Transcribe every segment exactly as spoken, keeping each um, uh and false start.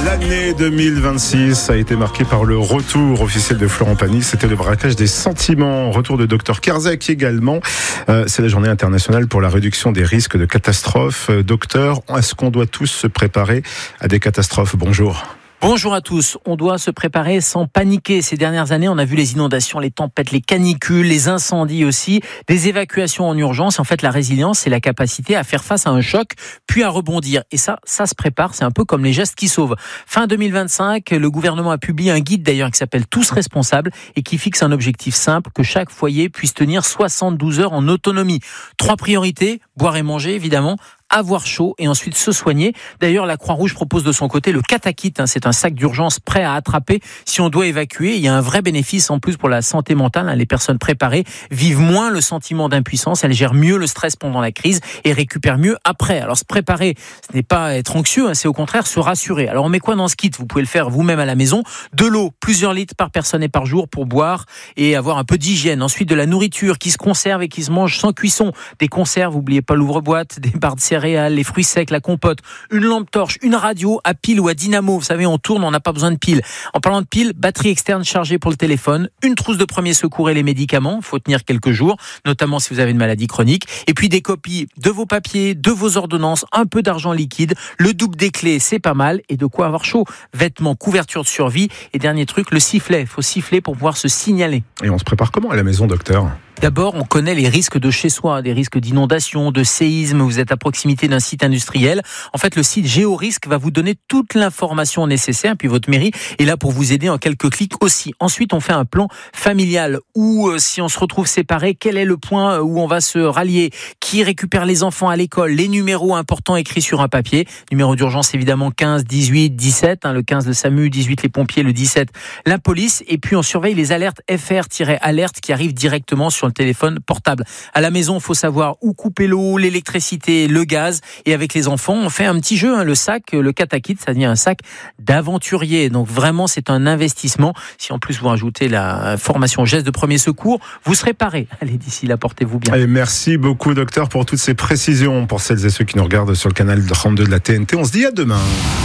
L'année deux mille vingt-six a été marquée par le retour officiel de Florent Pagny. C'était le braquage des sentiments. Retour de docteur Karzac également. Euh, c'est la journée internationale pour la réduction des risques de catastrophes. Euh, docteur, est-ce qu'on doit tous se préparer à des catastrophes ? Bonjour. Bonjour à tous. On doit se préparer sans paniquer. Ces dernières années, on a vu les inondations, les tempêtes, les canicules, les incendies aussi, des évacuations en urgence. En fait, la résilience, c'est la capacité à faire face à un choc, puis à rebondir. Et ça, ça se prépare. C'est un peu comme les gestes qui sauvent. Fin deux mille vingt-cinq, le gouvernement a publié un guide d'ailleurs qui s'appelle Tous responsables et qui fixe un objectif simple, que chaque foyer puisse tenir soixante-douze heures en autonomie. Trois priorités, boire et manger évidemment, avoir chaud et ensuite se soigner. D'ailleurs, la Croix-Rouge propose de son côté le Katakit. Hein, c'est un sac d'urgence prêt à attraper si on doit évacuer. Il y a un vrai bénéfice en plus pour la santé mentale. Hein, les personnes préparées vivent moins le sentiment d'impuissance. Elles gèrent mieux le stress pendant la crise et récupèrent mieux après. Alors, se préparer, ce n'est pas être anxieux, hein, c'est au contraire se rassurer. Alors, on met quoi dans ce kit ? Vous pouvez le faire vous-même à la maison. De l'eau, plusieurs litres par personne et par jour pour boire et avoir un peu d'hygiène. Ensuite, de la nourriture qui se conserve et qui se mange sans cuisson. Des conserves, n'oubliez pas l'ouvre-boîte, des barres de céréales, les fruits secs, la compote, une lampe torche, une radio à pile ou à dynamo. Vous savez, on tourne, on n'a pas besoin de pile. En parlant de pile, batterie externe chargée pour le téléphone, une trousse de premier secours et les médicaments. Il faut tenir quelques jours, notamment si vous avez une maladie chronique. Et puis des copies de vos papiers, de vos ordonnances, un peu d'argent liquide, le double des clés, c'est pas mal. Et de quoi avoir chaud. Vêtements, couverture de survie. Et dernier truc, le sifflet. Il faut siffler pour pouvoir se signaler. Et on se prépare comment à la maison, docteur ? D'abord, on connaît les risques de chez soi, des risques d'inondation, de séisme, vous êtes à proximité d'un site industriel. En fait, le site GeoRisque va vous donner toute l'information nécessaire, puis votre mairie est là pour vous aider en quelques clics aussi. Ensuite, on fait un plan familial où, euh, si on se retrouve séparés, quel est le point où on va se rallier ? Qui récupère les enfants à l'école ? Les numéros importants écrits sur un papier. Numéro d'urgence, évidemment, quinze, dix-huit, dix-sept. Hein, le quinze, le SAMU, dix-huit, les pompiers, le dix-sept, la police. Et puis, on surveille les alertes F R-alerte qui arrivent directement sur le téléphone portable. À la maison, il faut savoir où couper l'eau, l'électricité, le gaz. Et avec les enfants, on fait un petit jeu. Hein, le sac, le Katakit, ça devient un sac d'aventurier. Donc vraiment, c'est un investissement. Si en plus vous rajoutez la formation geste de premier secours, vous serez paré. Allez, d'ici là, portez-vous bien. Et merci beaucoup, docteur, pour toutes ces précisions. Pour celles et ceux qui nous regardent sur le canal trente-deux de la T N T, on se dit à demain.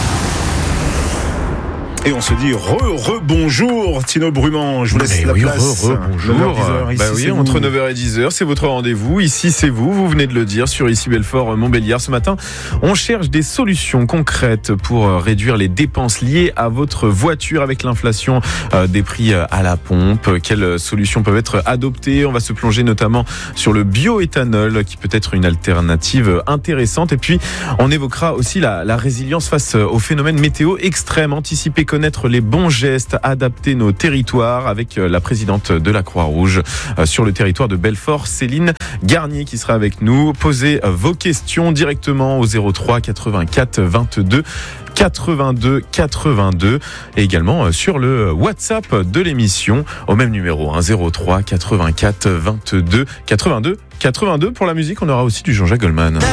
Et on se dit re, re, bonjour, Tino Brumand. Je vous laisse Mais la oui, place. Re, re, bonjour. neuf heures dix heures, ici, bah oui, c'est entre vous. neuf heures et dix heures, c'est votre rendez-vous. Ici, c'est vous. Vous venez de le dire sur Ici Belfort, Montbéliard. Ce matin, on cherche des solutions concrètes pour réduire les dépenses liées à votre voiture avec l'inflation euh, des prix à la pompe. Quelles solutions peuvent être adoptées ? On va se plonger notamment sur le bioéthanol qui peut être une alternative intéressante. Et puis, on évoquera aussi la, la résilience face aux phénomènes météo extrêmes. Anticiper, connaître les bons gestes, adapter nos territoires avec la présidente de la Croix-Rouge sur le territoire de Belfort, Céline Garnier, qui sera avec nous. Posez vos questions directement au zéro trois quatre-vingt-quatre vingt-deux quatre-vingt-deux quatre-vingt-deux et également sur le WhatsApp de l'émission au même numéro, hein, zéro trois quatre-vingt-quatre vingt-deux quatre-vingt-deux quatre-vingt-deux. Pour la musique, on aura aussi du Jean-Jacques Goldman.